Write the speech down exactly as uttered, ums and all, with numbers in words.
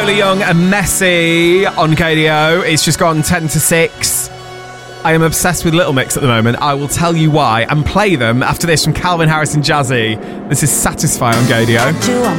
Lola Young and Messy on K D O. It's just gone ten to six. I am obsessed with Little Mix at the moment. I will tell you why and play them after this from Calvin Harris and Jazzy. This is Satisfy on K D O.